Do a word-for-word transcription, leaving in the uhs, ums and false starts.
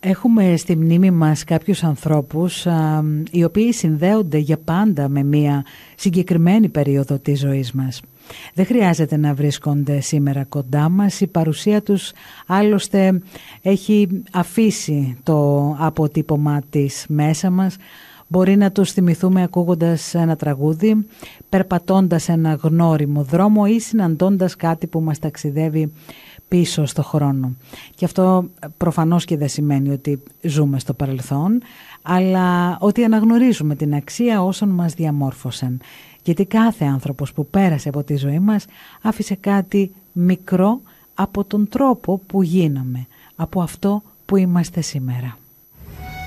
Έχουμε στη μνήμη μας κάποιους ανθρώπους α, οι οποίοι συνδέονται για πάντα με μία συγκεκριμένη περίοδο της ζωής μας. Δεν χρειάζεται να βρίσκονται σήμερα κοντά μας. Η παρουσία τους άλλωστε έχει αφήσει το αποτύπωμά της μέσα μας. Μπορεί να τους θυμηθούμε ακούγοντας ένα τραγούδι, περπατώντας ένα γνώριμο δρόμο ή συναντώντας κάτι που μας ταξιδεύει πίσω στο χρόνο. Και αυτό προφανώς και δεν σημαίνει ότι ζούμε στο παρελθόν, αλλά ότι αναγνωρίζουμε την αξία όσων μας διαμόρφωσαν. Γιατί κάθε άνθρωπος που πέρασε από τη ζωή μας άφησε κάτι μικρό από τον τρόπο που γίναμε, από αυτό που είμαστε σήμερα.